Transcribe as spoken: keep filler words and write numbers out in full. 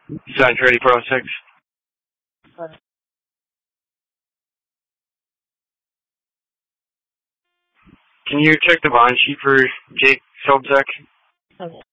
Sign Ready Pro six. Can you check the bond sheet for Jake Sobczak?